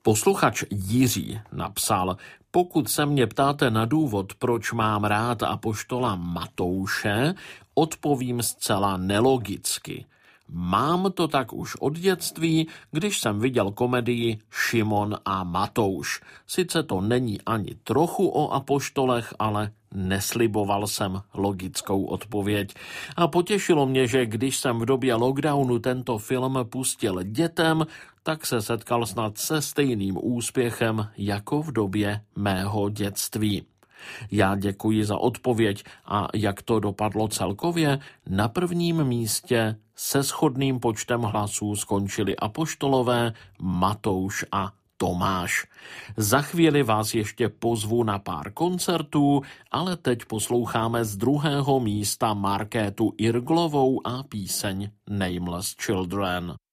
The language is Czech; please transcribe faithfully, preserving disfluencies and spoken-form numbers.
Posluchač Jiří napsal: pokud se mě ptáte na důvod, proč mám rád apoštola Matouše, odpovím zcela nelogicky. Mám to tak už od dětství, když jsem viděl komedii Šimon a Matouš. Sice to není ani trochu o apoštolech, ale nesliboval jsem logickou odpověď. A potěšilo mě, že když jsem v době lockdownu tento film pustil dětem, tak se setkal snad se stejným úspěchem jako v době mého dětství. Já děkuji za odpověď a jak to dopadlo celkově, na prvním místě se shodným počtem hlasů skončili apoštolové Matouš a Tomáš. Za chvíli vás ještě pozvu na pár koncertů, ale teď posloucháme z druhého místa Markétu Irglovou a píseň Nameless Children.